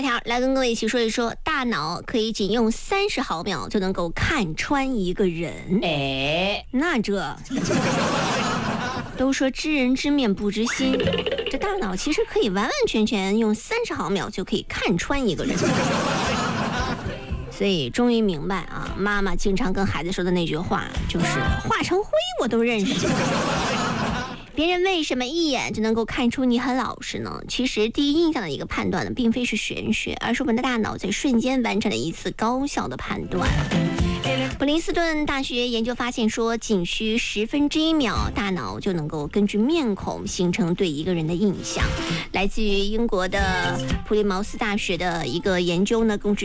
条来跟各位一起说一说，大脑可以仅用30毫秒就能够看穿一个人。那这都说知人知面不知心，这大脑其实可以完完全全用30毫秒就可以看穿一个人。所以终于明白啊，妈妈经常跟孩子说的那句话，就是化成灰我都认识。别人为什么一眼就能够看出你很老实呢？其实第一印象的一个判断呢，并非是玄学，而是我们的大脑在瞬间完成了一次高效的判断。普林斯顿大学研究发现说，仅需1/10秒，大脑就能够根据面孔形成对一个人的印象。来自于英国的普利茅斯大学的一个研究呢，共